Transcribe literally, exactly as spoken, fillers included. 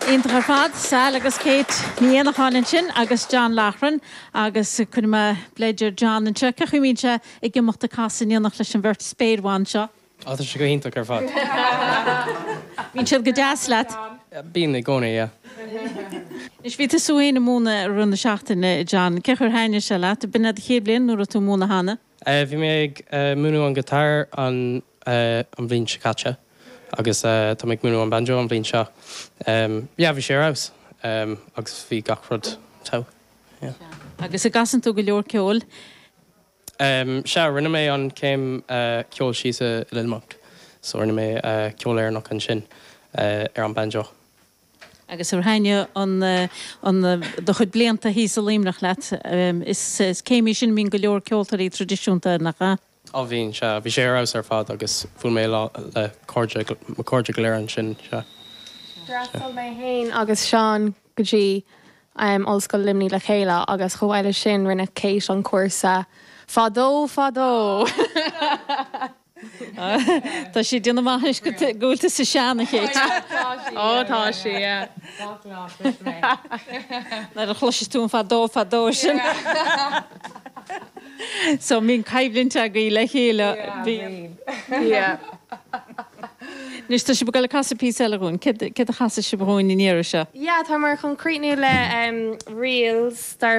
Intra fad, Sal agus Kate, Niana Holland sin, agus John Lachran, agus kunma Bledger John and Chuck, who mean cha, ik ge mocht de kassen Niana Clishan vert spade one shot. Oh, that's a good hint, okay, fad. Mean chil gedaslat. Being the goni, yeah. Is wie te so een moene rond de schachten, John. Kijk er heine shalat, ben net geblin, nur to moene hanne. Uh, vi meg uh, munu an guitar an uh, an blin chikacha. Agus uh, tá meg munu an banjo an blin seo. Um, yeah, vi share house. Um, agus vi gachrod tau. Yeah. Agus a gasan to gilor ceol. Um, Sha, rinne me an came uh, ceol she's a little monk. So rinne me uh, ceol er nok an shin uh, er an banjo. Agus er heine an an de chud blianta hí a límnach let um, is is céimi sin mín gilor ceoltarí tradiisiúnta nach. Oh, vín, Sha, vi share house ar fad agus full me le cordial léir an shin, Sha. Drastal mé hain agus Sean gotí um, olscoil limní le chéile agus chohhaile sin rinne Kate an cuasa fadó fadó. Tá sí duna máis go gúilta sa seanna chéit. Ó tá sí, yeah. Na a chluis tún fadó fadó sin. So mín caiblinte a go le chéile. Yeah. Nis tá si go le casa pí eún, ce a chasa si bhóin in éire se? Yeah, tá mar chun críú le um, reels